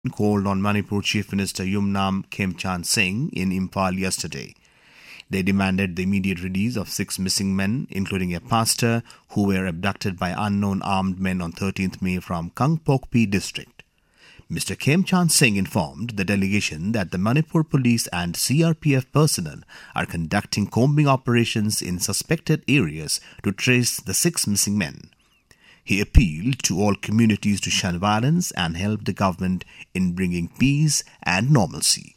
called on Manipur Chief Minister Yumnam Khemchand Singh in Imphal yesterday. They demanded the immediate release of 6 missing men, including a pastor, who were abducted by unknown armed men on 13th May from Kangpokpi district. Mr. Khemchand Singh informed the delegation that the Manipur police and CRPF personnel are conducting combing operations in suspected areas to trace the 6 missing men. He appealed to all communities to shun violence and help the government in bringing peace and normalcy.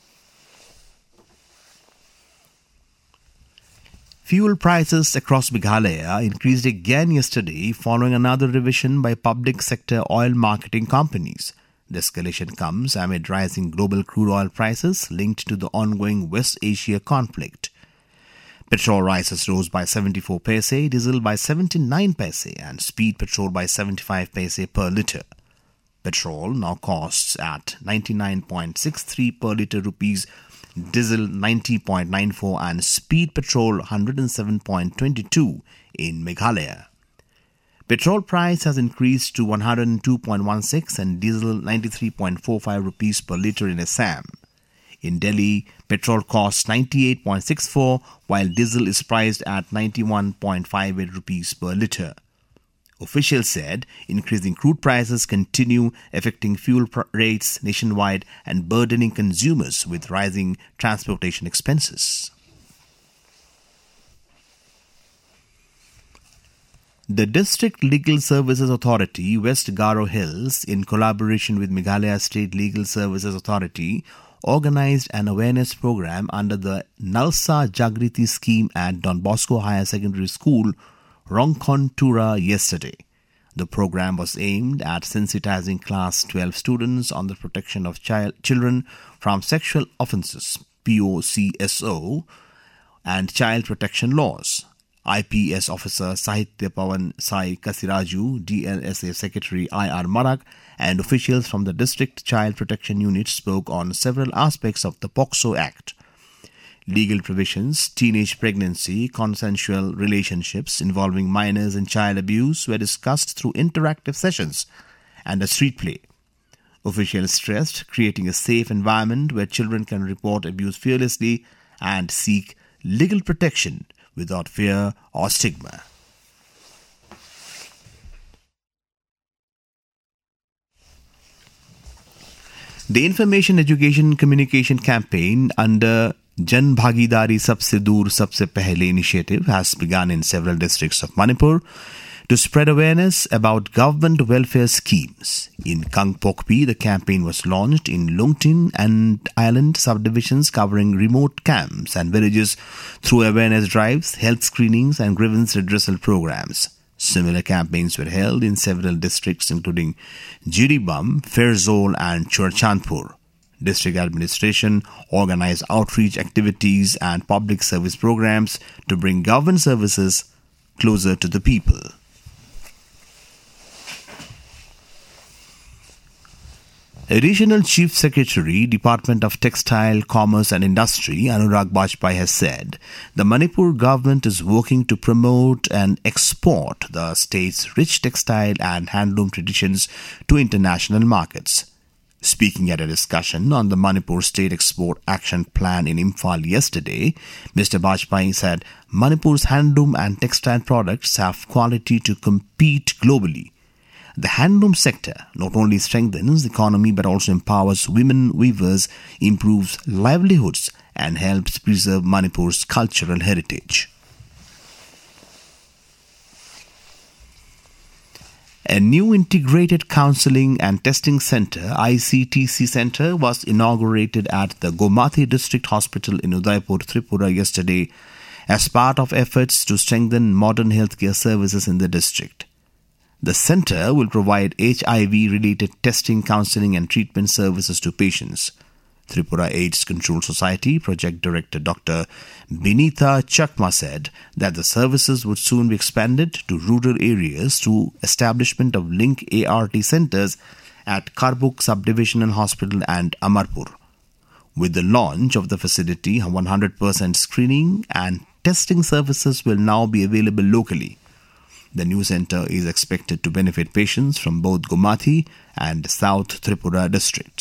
Fuel prices across Meghalaya increased again yesterday following another revision by public sector oil marketing companies. The escalation comes amid rising global crude oil prices linked to the ongoing West Asia conflict. Petrol prices rose by 74 paise, diesel by 79 paise and speed petrol by 75 paise per litre. Petrol now costs at 99.63 per litre rupees, diesel 90.94 and speed petrol 107.22 in Meghalaya. Petrol price has increased to 102.16 and diesel 93.45 rupees per litre in Assam. In Delhi, petrol costs 98.64 while diesel is priced at 91.58 rupees per litre. Officials said increasing crude prices continue affecting fuel rates nationwide and burdening consumers with rising transportation expenses. The District Legal Services Authority, West Garo Hills, in collaboration with Meghalaya State Legal Services Authority, organized an awareness program under the Nalsa Jagriti scheme at Don Bosco Higher Secondary School, Rongkhontura yesterday. The program was aimed at sensitizing Class 12 students on the protection of children from sexual offences, POCSO, and child protection laws. IPS Officer Sahitya Pawan Sai Kasiraju, DLSA Secretary IR Marak, and officials from the District Child Protection Unit spoke on several aspects of the POCSO Act. Legal provisions, teenage pregnancy, consensual relationships involving minors and child abuse were discussed through interactive sessions and a street play. Officials stressed creating a safe environment where children can report abuse fearlessly and seek legal protection without fear or stigma. The Information Education Communication Campaign under Jan Bhagidari Sabse Dur Sabse Pehle initiative has begun in several districts of Manipur to spread awareness about government welfare schemes. In Kangpokpi, the campaign was launched in Lungtin and Island subdivisions covering remote camps and villages through awareness drives, health screenings and grievance redressal programs. Similar campaigns were held in several districts including Jiribam, Ferzol and Churchandpur. District administration organized outreach activities and public service programs to bring government services closer to the people. Additional Chief Secretary, Department of Textile, Commerce and Industry, Anurag Bajpai has said the Manipur government is working to promote and export the state's rich textile and handloom traditions to international markets. Speaking at a discussion on the Manipur State Export Action Plan in Imphal yesterday, Mr. Bajpai said Manipur's handloom and textile products have quality to compete globally. The handloom sector not only strengthens the economy but also empowers women weavers, improves livelihoods and helps preserve Manipur's cultural heritage. A new Integrated Counselling and Testing Centre, ICTC Centre, was inaugurated at the Gomati District Hospital in Udaipur, Tripura yesterday as part of efforts to strengthen modern healthcare services in the district. The centre will provide HIV-related testing, counselling and treatment services to patients. Tripura AIDS Control Society Project Director Dr. Binitha Chakma said that the services would soon be expanded to rural areas through establishment of link ART centres at Karbuk Subdivisional Hospital and Amarpur. With the launch of the facility, 100% screening and testing services will now be available locally. The new centre is expected to benefit patients from both Gumathi and South Tripura districts.